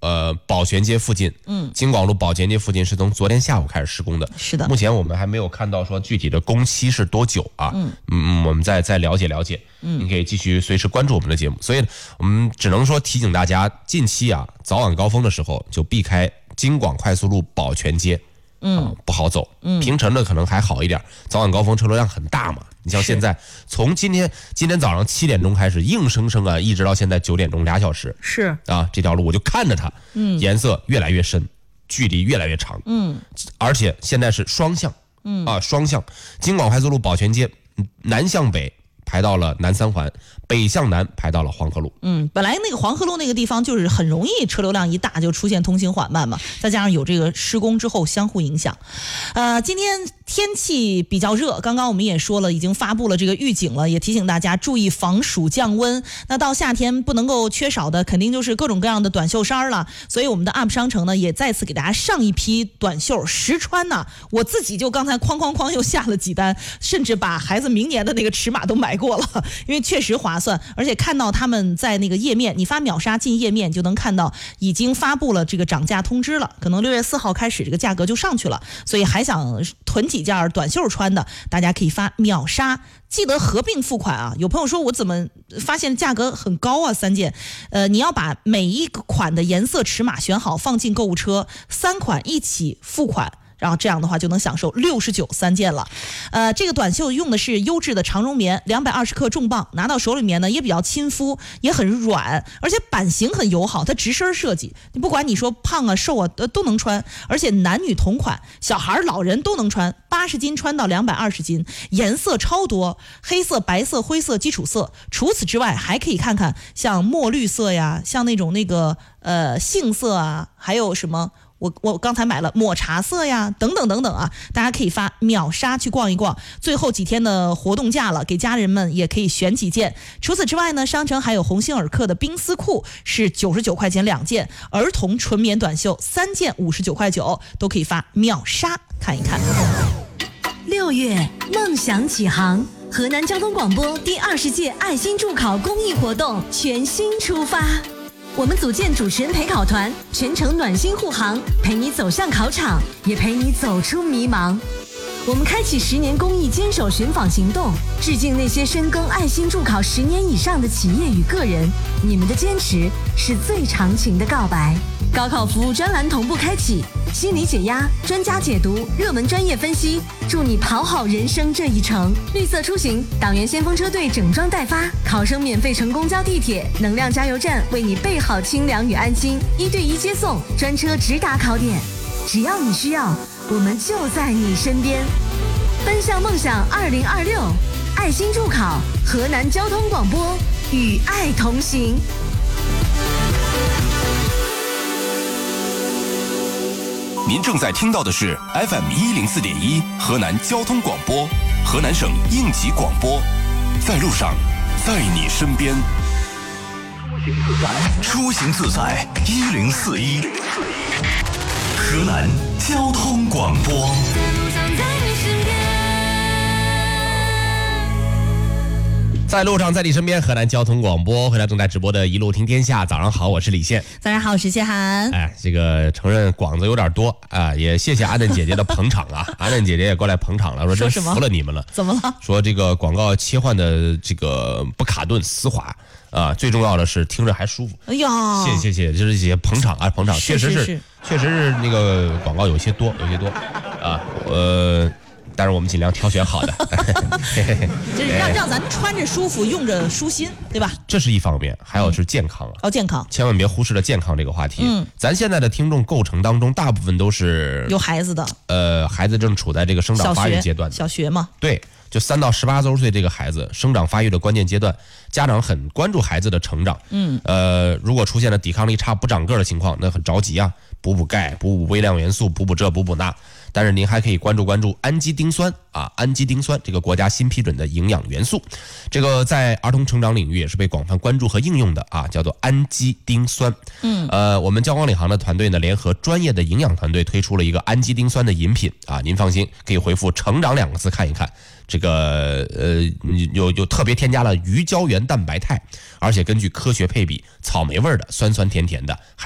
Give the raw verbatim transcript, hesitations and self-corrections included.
呃保全街附近，嗯，京广路保全街附近是从昨天下午开始施工的。 是的， 目前我们还没有看到说具体的工期是多久啊？嗯嗯，我们再再了解了解。嗯，你可以继续随时关注我们的节目。所以我们只能说提醒大家，近期啊早晚高峰的时候就避开京广快速路保全街。嗯、啊，不好走。嗯，平晨的可能还好一点，早晚高峰车流量很大嘛。你像现在，从今天今天早上七点钟开始，硬生生啊，一直到现在九点钟，俩小时。是啊，这条路我就看着它，嗯，颜色越来越深，距离越来越长。嗯，而且现在是双向。嗯啊，双向，京广快速路保全街南向北排到了南三环，北向南排到了黄河路。 嗯，本来那个黄河路那个地方就是很容易车流量一大就出现通行缓慢嘛，再加上有这个施工之后相互影响。呃，今天天气比较热，刚刚我们也说了，已经发布了这个预警了，也提醒大家注意防暑降温。那到夏天不能够缺少的肯定就是各种各样的短袖衫了，所以我们的 U P 商城呢也再次给大家上一批短袖实穿呢。我自己就刚才哐哐哐又下了几单，甚至把孩子明年的那个尺码都买过了，因为确实划算，而且看到他们在那个页面，你发秒杀进页面就能看到已经发布了这个涨价通知了，可能六月四号开始这个价格就上去了，所以还想囤几件短袖穿的，大家可以发秒杀，记得合并付款啊。有朋友说我怎么发现价格很高啊？三件，呃，你要把每一个款的颜色尺码选好，放进购物车，三款一起付款。然后这样的话就能享受六十九三件了，呃，这个短袖用的是优质的长绒棉，两百二十克重磅，拿到手里面呢也比较亲肤，也很软，而且版型很友好，它直身设计，你不管你说胖啊瘦啊都能穿，而且男女同款，小孩老人都能穿，八十斤穿到两百二十斤，颜色超多，黑色、白色、灰色基础色。除此之外，还可以看看像墨绿色呀，像那种那个呃杏色啊，还有什么。我我刚才买了抹茶色呀，等等等等啊，大家可以发秒杀去逛一逛。最后几天的活动价了，给家人们也可以选几件。除此之外呢，商城还有鸿星尔克的冰丝裤是九十九块钱两件，儿童纯棉短袖三件五十九块九，都可以发秒杀看一看。 六月梦想起航，河南交通广播第二十届爱心助考公益活动全新出发。我们组建主持人陪考团，全程暖心护航，陪你走向考场，也陪你走出迷茫。我们开启十年公益坚守寻访行动，致敬那些深耕爱心助考十年以上的企业与个人，你们的坚持是最长情的告白。高考服务专栏同步开启，心理解压，专家解读，热门专业分析，祝你跑好人生这一程。绿色出行，党员先锋车队整装待发，考生免费乘公交地铁，能量加油站为你备好清凉与安心，一对一接送，专车直达考点。只要你需要，我们就在你身边。奔向梦想二零二六，爱心助考，河南交通广播与爱同行。 您正在听到的是 F M 一零四点一河南交通广播，河南省应急广播，在路上，在你身边。出行自在一零四一，河南交通广播。 在路上，在你身边，河南交通广播，回来正在直播的一路听天下。早上好，我是李现。 早上好，我是谢涵。 哎，这个承认广子有点多啊，也谢谢安嫩姐姐的捧场啊。安嫩姐姐也过来捧场了，说真服了你们了。 怎么了？ 说这个广告切换的这个不卡顿丝滑啊，最重要的是听着还舒服。 哎呀， 谢谢谢谢，就是些捧场啊，捧场，确实是， 是是确实是那个广告有些多，有些多啊，呃。但是我们尽量挑选好的， 就是让让咱穿着舒服，用着舒心，对吧？ 这是一方面，还有是健康啊， 哦，健康， 千万别忽视了健康这个话题。嗯，咱现在的听众构成当中，大部分都是有孩子的， 呃，孩子正处在这个生长发育阶段的， 小学嘛， 对，就三到十八周岁这个孩子生长发育的关键阶段，家长很关注孩子的成长。嗯，呃，如果出现了抵抗力差、不长个的情况，那很着急啊，补补钙，补补微量元素，补补这，补补那。但是您还可以关注关注氨基丁酸啊，氨基丁酸这个国家新批准的营养元素，这个在儿童成长领域也是被广泛关注和应用的啊，叫做氨基丁酸。嗯，呃，我们交广领航的团队呢，联合专业的营养团队推出了一个氨基丁酸的饮品啊，您放心，可以回复"成长"两个字看一看。这个呃有有特别添加了鱼胶原蛋白肽，而且根据科学配比，草莓味的，酸酸甜甜的。